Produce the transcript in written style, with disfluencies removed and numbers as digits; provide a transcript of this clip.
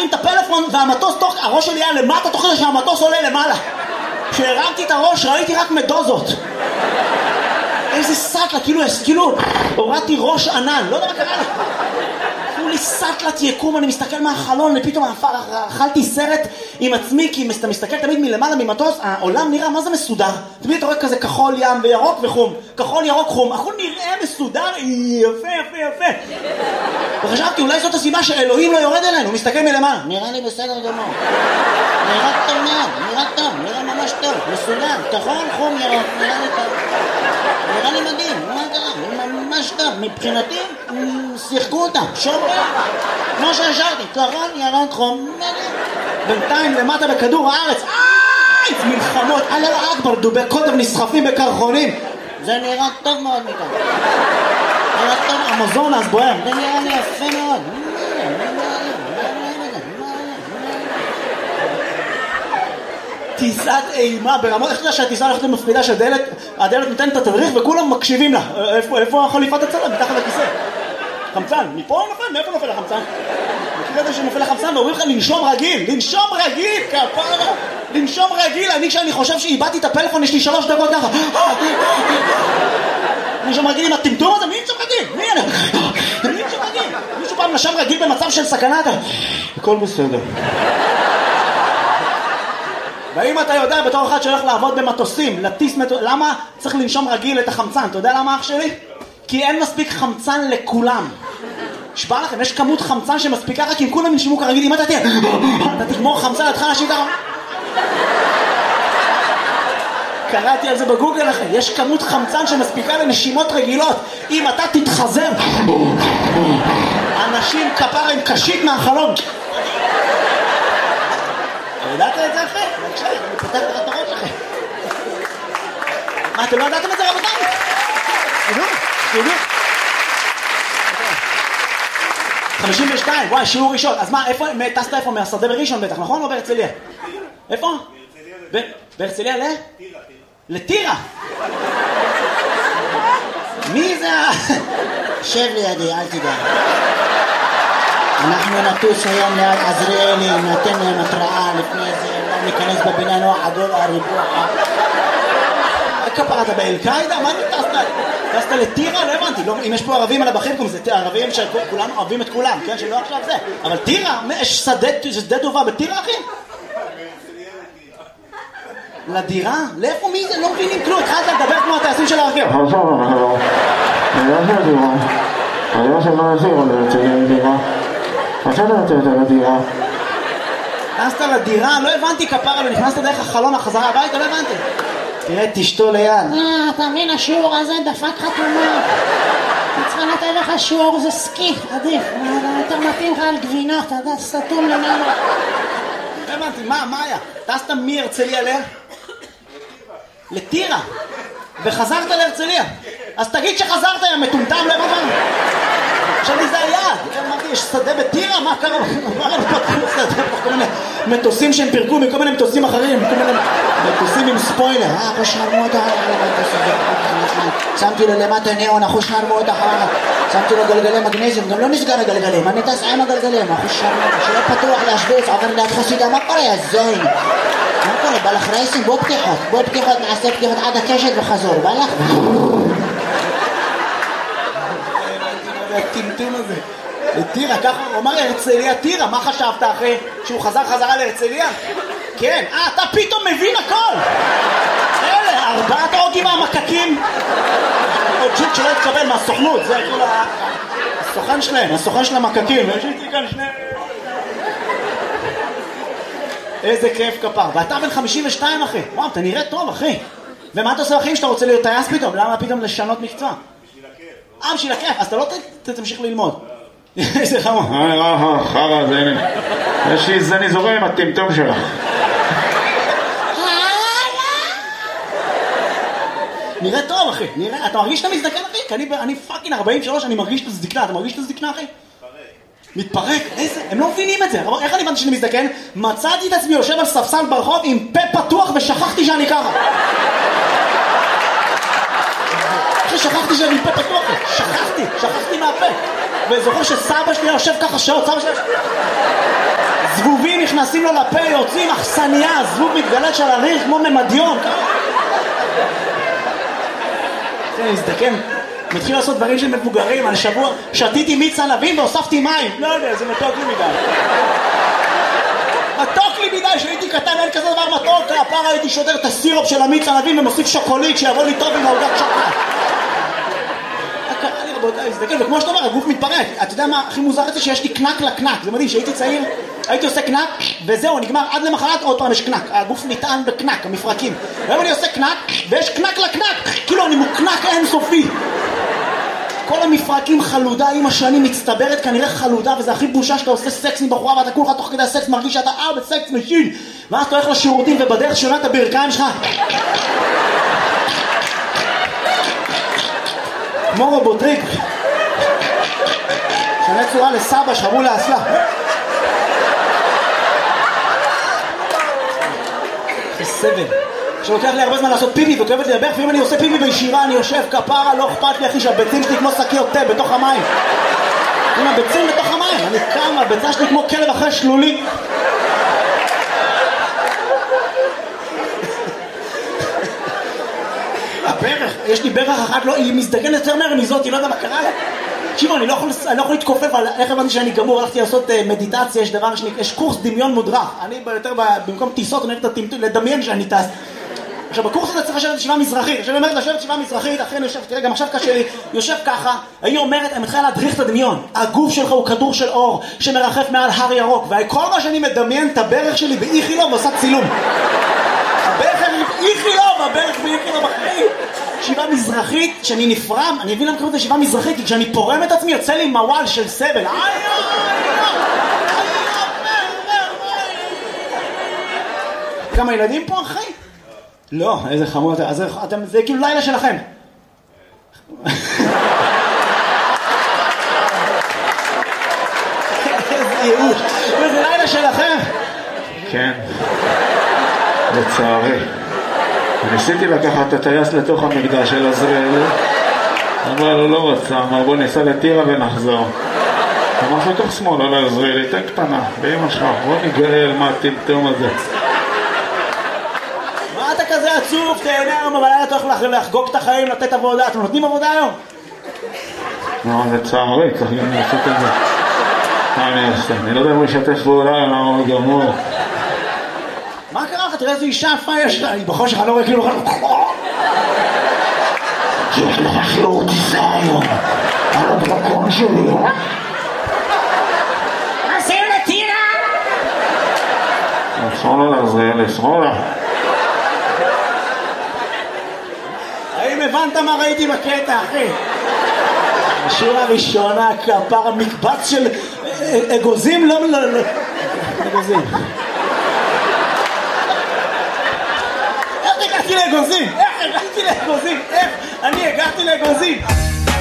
להרים את הפלאפון והמטוס הראש שלי היה למטה תוך כדי שהמטוס עולה למעלה. כשהרמתי את הראש ראיתי רק מדוזות. איזה סטלה, כאילו הורדתי ראש ענן, לא יודע מה קרה לי. כאילו לי סטלת יקום, אני מסתכל מהחלון ופתאום אכלתי סרט עם עצמי, כי אתה מסתכל תמיד מלמעלה ממטוס, העולם נראה מה זה מסודר. תמיד אתה רואה כזה כחול ים וירוק וחום, כחול ירוק חום, הכל נראה מסודר, יפה יפה יפה. וחשבתי אולי זאת הסיבה שאלוהים לא יורד אלינו, הוא מסתכל מלמעלה, נראה לי בסדר גמור, נראה טוב מאוד, נראה טוב, נראה ממש טוב, מסודר, כחול חום ירוק, נראה לי טוב, נראה לי מדהים, מה קרה? ממש טוב, מבחינתי שיחקו אותם, שומרים, כמו שהשארתי, כחול ירוק חום, בינתיים למטה בכדור הארץ, מלחמות, אללה אכבר, דובי קוטב נסחפים בקרחונים, זה נראה טוב מאוד מכאן, נראה טוב, אמזונס בוער, זה נראה לי יפה מאוד. טיסת אימה ברמות, איך אתה שהטיסה הולכת למפרידה שהדלת נותנת את התדריך וכולם מקשיבים לה. איפה החליפת הצלם? מתחת לכיסא. חמצן, מפה נופל? מאיפה נופל החמצן? מכיר את זה שנופל החמצן ואומרים לך לנשום רגיל, כפרה, לנשום רגיל. אני כשאני חושב שאיבדתי את הפלאפון יש לי 3 דקות ככה. לנשום רגיל עם הטמטום הזה, מי נשום רגיל? מי נשום רגיל? מישהו פעם נשם רגיל במצב של סכנה? הכל בסדר. ואם אתה יודע בתור אחד שהולך לעבוד במטוסים, למה צריך לנשום רגיל את החמצן? אתה יודע למה אח שלי? כי אין מספיק חמצן לכולם. שבא לכם, יש כמות חמצן שמספיקה רק אם כולם ינשמו כרגיל. אם אתה תגמור חמצן, אתה אנשים ככה. קראתי על זה בגוגל לכם, יש כמות חמצן שמספיקה לנשימות רגילות. אם אתה תתחזר, אנשים כפרה עם קשית מהחלום. ידעת את זה אחרי? בבקשה, אני פותח לך את הראש אחרי. מה, אתם לא ידעתם את זה רבותיי? תדעו. 52, וואי, שיעור ראשון. אז מה, טסת איפה? מהשדה בראשון בטח, נכון? או בהרצליה? איפה? בהרצליה ל? לטירה. מי זה? שב לידי, אל תדע. אנחנו נטוס היום ליד עזריאלי, נתן להם התראה לפני זה, לא ניכנס בבניין או עדול הריבוע. כפרה, אתה באל-קאידה? מה טסת לטירה? לא הבנתי, אם יש פה ערבים על הבחים, זה ערבים שכולנו אוהבים את כולם, כן? שלא עכשיו זה. אבל טירה, יש שדה טובה בטירה, אחי? לדירה? לאיפה מי זה? לא מבינים כלום, התחלת לדבר כמו הטייסים של הרכב. נכנסת לדירה, לא הבנתי כפרה, ונכנסת דרך החלון החזרה הביתה, לא הבנתי. תראה, תשתו ליד. אתה מבין, השיעור הזה דפק חתומה. צריכה לתת לך שיעור, זה סקי, עדיף. יותר מתאים לך על גבינות, אתה יודע, סתום למעלה. לא הבנתי, מה היה? טסת מהרצליה לטירה, וחזרת להרצליה. אז תגיד שחזרת, יא מטומטם, לא הבנתי. עכשיו לי זה היעד, אמרתי, יש שדה בטירה? מה קרה? כל מיני מטוסים שהם פירקו מכל מיני מטוסים אחרים, כל מיני מטוסים עם ספוילר. אחוש נרמות שמתי לו למטה ניאון, אחוש נרמות שמתי לו גלגלי מגנזיום, גם לא נסגר הגלגלים, אני טס עם הגלגלים, אחוש נרמות, שיהיה פתוח להשביץ, עובר ליד חסידה, מה קורה, יא זוין? מה קורה, בא לך רייסים? בוא פתיחות, נעשה פתיחות עד הקשת וחזור, בא לך? הטמטום הזה לטירה, ככה הוא אמר להרצליה טירה. מה חשבת אחרי שהוא חזרה להרצליה? כן, אתה פתאום מבין הכל. אלה, 4 ההוגים המקקים עוד ג'יט שלא התקבל מהסוכנות, זה כאילו הסוכן של המקקים. יש לי כאן שני, איזה כיף כפר. ואתה בן 52 אחי, וואו, אתה נראה טוב אחי. ומה אתה עושה אחי שאתה רוצה להיות טייס פתאום? למה פתאום לשנות מקצוע? בשביל הכיף, אז אתה לא תמשיך ללמוד. איזה חמור. חרא, זה הנה. יש לי זני זורם עם הטמטום שלך. נראה טוב אחי, אתה מרגיש שאתה מזדקן אחי? כי אני פאקינג 43, אני מרגיש את הזדקנה. אתה מרגיש את הזדקנה אחי? מתפרק, איזה, הם לא מבינים את זה. איך אני הבנתי שאני מזדקן? מצאתי את עצמי יושב על ספסל ברחוב עם פה פתוח ושכחתי שאני ככה. שכחתי שאני פה פתוח, שכחתי מהפה. וזוכר שסבא שלי יושב ככה שעות, סבא שלי זבובים נכנסים לו לפה, יוצאים אכסניה, זבוב מתגלת של הריח כמו ממדיון. אני מזדקן, מתחיל לעשות דברים של מבוגרים. על שבוע שתיתי מיץ ענבים והוספתי מים. לא יודע, זה מתוק לי מדי. מתוק לי מדי, שהייתי קטן אין כזה דבר מתוק. הפעם הייתי שודר את הסירופ של המיץ ענבים ומוסיף שוקולית שיבוא לי טוב עם העוגת שוקולד. קרה לי רבותיי, מזדקן, וכמו שאתה אומר, הגוף מתפרק. אתה יודע מה הכי מוזר את זה? שיש לי קנק לקנק. זה מדהים, שהייתי צעיר הייתי עושה קנק וזהו, נגמר, עד למחרת עוד פעם יש קנק. הגוף נטען בקנק, המפרקים. היום אני עושה קנק ויש קנק לקנק, כאילו אני מוקנק אינסופי. כל המפרקים חלודה, עם השנים מצטברת כנראה חלודה, וזה הכי בושה שאתה עושה סקס עם בחורה ואתה כולך תוך כדי הסקס מרגיש שאתה בסקס משין, ואז אתה הולך לשירותים ובדרך שונה את הברכיים שלך כמו רובוטריק שנה צורה לסבא שחרו לאסלה. זה סבל שלוקח לי הרבה זמן לעשות פיפי וכואבת לי לברך, ואם אני עושה פיפי בישירה אני יושב כפרה, לא אכפת לי אחי שהביצים שלי כמו שקיות תה בתוך המים. עם הביצים בתוך המים, אני קם, הביצה שלי כמו כלב אחרי שלולי. הברך, יש לי ברך אחת, היא מזדגנת יותר מהר מזאת, היא לא יודע מה קרה לה. תקשיבו, אני לא יכול להתכופף על איך הבנתי שאני גמור, הלכתי לעשות מדיטציה, יש דבר יש קורס דמיון מודרך. אני יותר במקום טיסות, אני אוהב לדמיין שאני טס. עכשיו בקורס הזה צריך לשבת ישיבה מזרחית, עכשיו היא אומרת לשבת ישיבה מזרחית, אחרי אני יושב, תראה גם עכשיו קשה לי, יושב ככה, היא אומרת, אני מתחילה להדריך את הדמיון, הגוף שלך הוא כדור של אור שמרחף מעל הר ירוק, וכל מה שאני מדמיין את הברך שלי באיכילוב ועושה צילום. הברך באיכילוב, הברך באיכילוב אחרי ישיבה מזרחית, שאני נפרם, אני אבין למה קוראים את ישיבה מזרחית, כי כשאני פורם את עצמי יוצא לי מוואל של סבל. כמה ילדים פה אחי? לא, איזה חמוד, אז זה כאילו לילה שלכם. איזה ייאוש, זה לילה שלכם. כן, לצערי. ניסיתי לקחת את הטייס לתוך המקדש של עזריאל, אבל הוא לא רצה, אמר בוא ניסע לטירה ונחזור. אמר לתוך שמאל, על עזריאל, תן קטנה, באמא שלך, בוא נגאל מה הטמטום הזה. מה אתה כזה עצוב? תהנה היום, אבל אתה הולך לחגוג את החיים, לתת עבודה. אתם נותנים עבודה היום? לא, לצערי, צריך גם לעשות את זה. מה אני אעשה? אני לא יודע אם הוא ישתף פעולה, למה הוא גמור. מה קרה לך? תראה איזה אישה יפה יש לה. אני בחור שלך לא רואה כאילו יש לך שיעור טיסה היום על הדרקון שלי. עושים לטירה! שמאלה לעזריאל, שמאלה. האם הבנת מה ראיתי בקטע, אחי? השורה הראשונה, כפר המקבץ של אגוזים, לא, אגוזים. איך הגעתי לאגוזים? איך אני הגעתי לאגוזים?